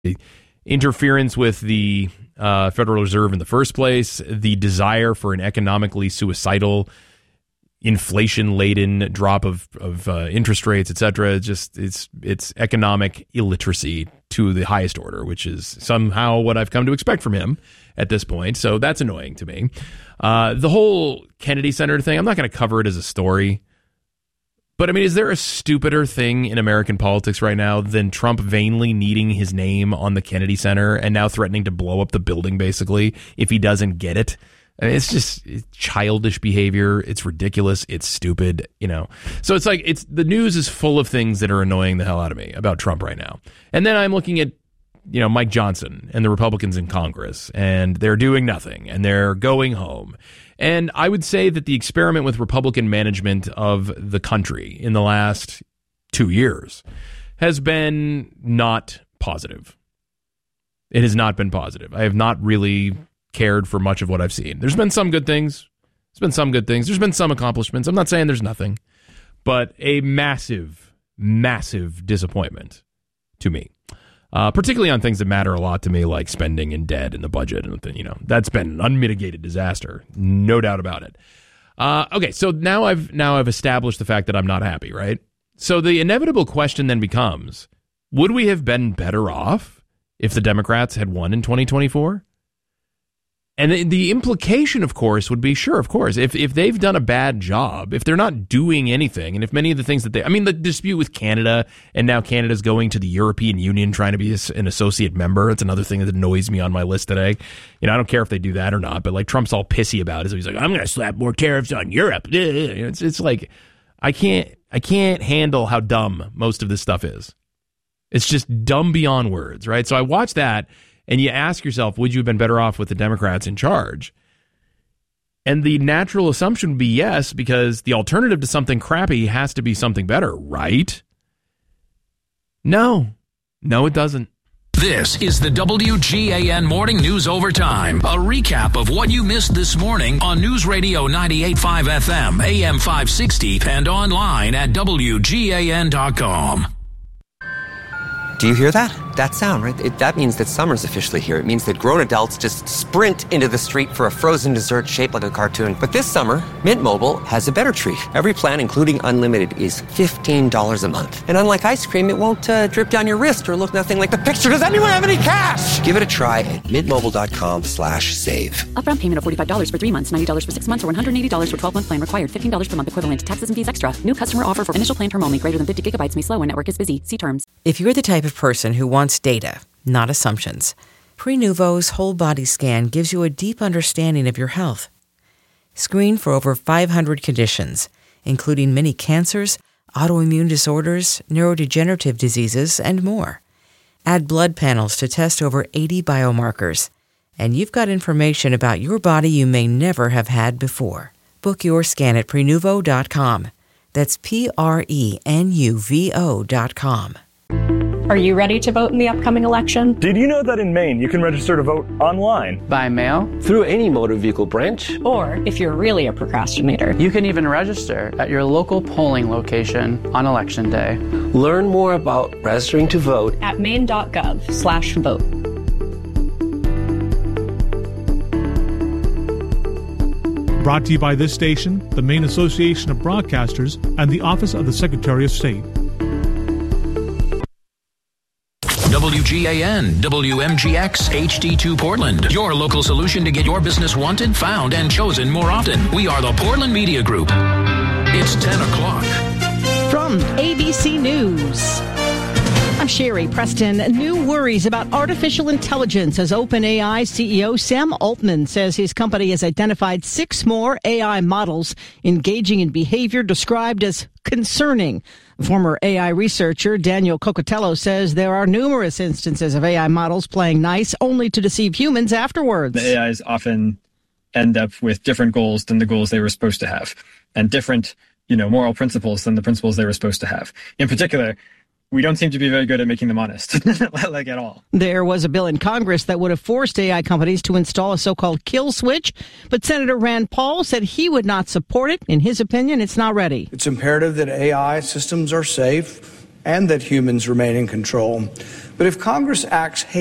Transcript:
interference with the Federal Reserve in the first place, the desire for an economically suicidal, inflation-laden drop of interest rates, etc. It's economic illiteracy to the highest order, which is somehow what I've come to expect from him at this point. So that's annoying to me. The whole Kennedy Center thing, I'm not going to cover it as a story. But, I mean, is there a stupider thing in American politics right now than Trump vainly needing his name on the Kennedy Center and now threatening to blow up the building, basically, if he doesn't get it? I mean, it's childish behavior. It's ridiculous. It's stupid, So it's like the news is full of things that are annoying the hell out of me about Trump right now. And then I'm looking at, Mike Johnson and the Republicans in Congress, and they're doing nothing, and they're going home. And I would say that the experiment with Republican management of the country in the last 2 years has been not positive. It has not been positive. I have not really cared for much of what I've seen. There's been some good things. There's been some accomplishments. I'm not saying there's nothing, but a massive, massive disappointment to me. Particularly on things that matter a lot to me, like spending and debt and the budget, and that's been an unmitigated disaster, no doubt about it. Okay, so now I've established the fact that I'm not happy, right? So the inevitable question then becomes: would we have been better off if the Democrats had won in 2024? And the implication, of course, would be, sure, of course, if they've done a bad job, if they're not doing anything, and if many of the things that the dispute with Canada, and now Canada's going to the European Union trying to be an associate member, it's another thing that annoys me on my list today. I don't care if they do that or not, but like Trump's all pissy about it. So he's like, I'm going to slap more tariffs on Europe. It's like, I can't handle how dumb most of this stuff is. It's just dumb beyond words, right? So I watch that, and you ask yourself, would you have been better off with the Democrats in charge? And the natural assumption would be yes, because the alternative to something crappy has to be something better, right? No, it doesn't. This is the WGAN Morning News Overtime, a recap of what you missed this morning on News Radio 98.5 FM, AM 560, and online at WGAN.com. Do you hear that? That sound, right? That means that summer's officially here. It means that grown adults just sprint into the street for a frozen dessert shaped like a cartoon. But this summer, Mint Mobile has a better treat. Every plan, including unlimited, is $15 a month. And unlike ice cream, it won't drip down your wrist or look nothing like the picture. Does anyone have any cash? Give it a try at mintmobile.com/save. Upfront payment of $45 for 3 months, $90 for 6 months, or $180 for 12-month plan required. $15 per month equivalent to taxes and fees extra. New customer offer for initial plan term only. Greater than 50 gigabytes may slow when network is busy. See terms. If you're the type of person who wants data, not assumptions, Prenuvo's whole body scan gives you a deep understanding of your health. Screen for over 500 conditions, including many cancers, autoimmune disorders, neurodegenerative diseases, and more. Add blood panels to test over 80 biomarkers, and you've got information about your body you may never have had before. Book your scan at Prenuvo.com. That's Prenuvo.com. Are you ready to vote in the upcoming election? Did you know that in Maine you can register to vote online? By mail? Through any motor vehicle branch? Or, if you're really a procrastinator, you can even register at your local polling location on Election Day. Learn more about registering to vote at maine.gov/vote. Brought to you by this station, the Maine Association of Broadcasters, and the Office of the Secretary of State. WGAN, WMGX, HD2 Portland. Your local solution to get your business wanted, found, and chosen more often. We are the Portland Media Group. It's 10 o'clock. From ABC News, I'm Sherry Preston. New worries about artificial intelligence as OpenAI CEO Sam Altman says his company has identified 6 more AI models engaging in behavior described as concerning. Former AI researcher Daniel Cocotello says there are numerous instances of AI models playing nice only to deceive humans afterwards. The AIs often end up with different goals than the goals they were supposed to have, and different, moral principles than the principles they were supposed to have. In particular, we don't seem to be very good at making them honest, like at all. There was a bill in Congress that would have forced AI companies to install a so-called kill switch, but Senator Rand Paul said he would not support it. In his opinion, it's not ready. It's imperative that AI systems are safe, and that humans remain in control. But if Congress acts